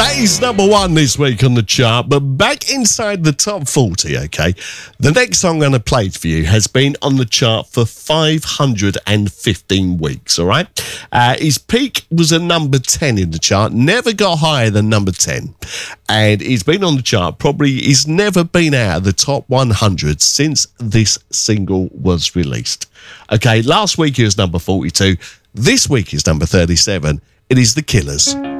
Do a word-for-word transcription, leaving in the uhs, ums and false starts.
That is number one this week on the chart, but back inside the top forty, okay? The next song I'm going to play for you has been on the chart for five hundred fifteen weeks, all right? Uh, his peak was a number ten in the chart, never got higher than number ten. And he's been on the chart, probably he's never been out of the top one hundred since this single was released. Okay, last week he was number forty-two. This week is number thirty-seven. It is The Killers.